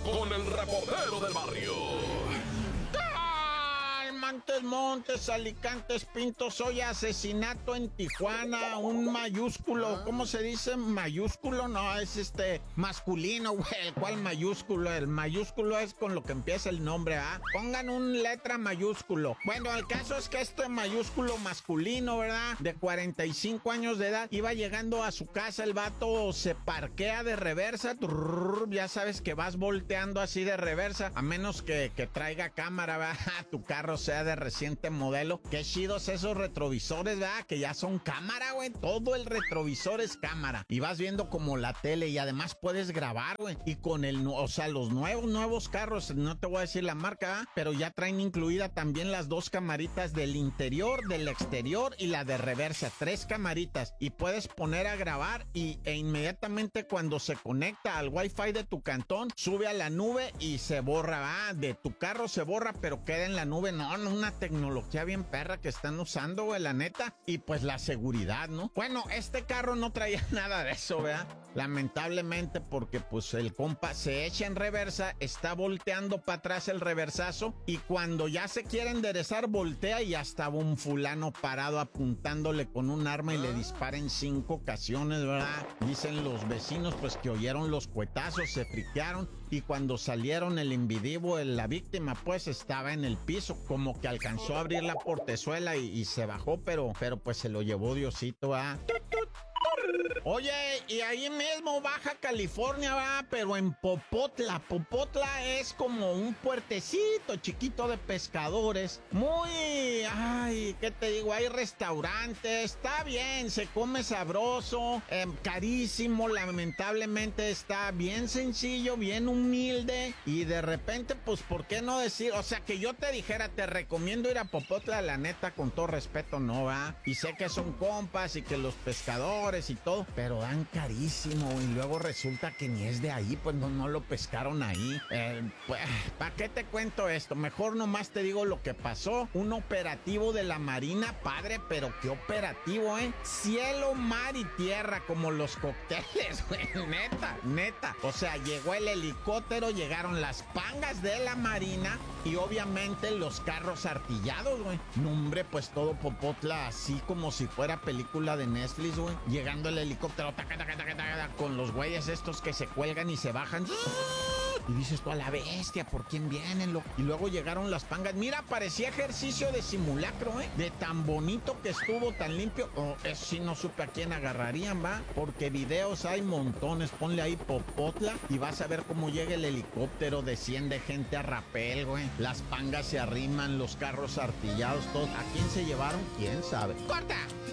con el reportero del barrio. Montes, Alicantes, Pintos, hoy asesinato en Tijuana, un mayúsculo, ¿cómo se dice? Mayúsculo, no, es masculino, güey, ¿cuál mayúsculo? El mayúsculo es con lo que empieza el nombre, ¿ah? Pongan un letra mayúsculo. Bueno, el caso es que este mayúsculo masculino, ¿verdad? De 45 años de edad, iba llegando a su casa, el vato se parquea de reversa, ya sabes que vas volteando así de reversa, a menos que traiga cámara, ¿verdad? Tu carro sea de reciente modelo. Qué chidos esos retrovisores, ¿verdad? Que ya son cámara, güey. Todo el retrovisor es cámara. Y vas viendo como la tele y además puedes grabar, güey. Y con los nuevos carros, no te voy a decir la marca, ¿verdad? Pero ya traen incluida también las dos camaritas del interior, del exterior y la de reversa. 3 camaritas. Y puedes poner a grabar e inmediatamente cuando se conecta al Wi-Fi de tu cantón, sube a la nube y se borra, ¿verdad? De tu carro se borra, pero queda en la nube. No, una tecnología bien perra que están usando, güey, la neta. Y pues la seguridad, ¿no? Bueno, este carro no traía nada de eso, ¿verdad? Lamentablemente, porque pues el compa se echa en reversa, está volteando para atrás el reversazo y cuando ya se quiere enderezar, voltea y ya estaba un fulano parado apuntándole con un arma y le dispara en 5 ocasiones, ¿verdad? Dicen los vecinos pues que oyeron los cuetazos, se friquearon y cuando salieron el individuo, la víctima, pues estaba en el piso, como que alcanzó a abrir la portezuela y se bajó, pero pues se lo llevó Diosito, ¿ah? Oye, y ahí mismo Baja California, va, pero en Popotla. Popotla es como un puertecito chiquito de pescadores. ¿Qué te digo? Hay restaurantes, está bien, se come sabroso, carísimo, lamentablemente está bien sencillo, bien humilde. Y de repente, pues, ¿por qué no decir? O sea, que yo te dijera, te recomiendo ir a Popotla, la neta, con todo respeto, no, va. Y sé que son compas y que los pescadores y todo, pero dan carísimo y luego resulta que ni es de ahí, pues no lo pescaron ahí. Pues, ¿para qué te cuento esto? Mejor nomás te digo lo que pasó. Un operativo de la Marina, padre, pero qué operativo, cielo, mar y tierra, como los cócteles, güey, neta. O sea, llegó el helicóptero, llegaron las pangas de la Marina y obviamente los carros artillados, güey. No, hombre, pues todo Popotla así como si fuera película de Netflix, güey. Llegando el helicóptero, con los güeyes estos que se cuelgan y se bajan. Y dices tú, a la bestia, ¿por quién vienen, loco? Y luego llegaron las pangas. Mira, parecía ejercicio de simulacro, de tan bonito que estuvo, tan limpio. Eso sí no supe a quién agarrarían, va. Porque videos hay montones. Ponle ahí Popotla y vas a ver cómo llega el helicóptero, desciende gente a rapel, güey. Las pangas se arriman, los carros artillados, todos. ¿A quién se llevaron? ¿Quién sabe? ¡Corta!